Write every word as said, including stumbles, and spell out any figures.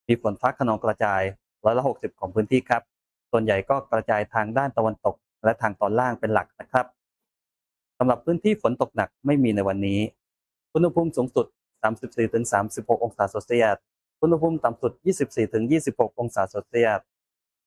มีฝนฟ้าคะนองกระจายร้อยละหกสิบของพื้นที่ครับส่วนใหญ่ก็กระจายทางด้านตะวันตกและทางตอนล่างเป็นหลักนะครับสำหรับพื้นที่ฝนตกหนักไม่มีในวันนี้อุณหภูมิสูงสุดสามสิบสี่ถึงสามสิบหก องศาเซลเซียสอุณหภูมิต่ำสุดยี่สิบสี่ถึงยี่สิบหก องศาเซลเซียส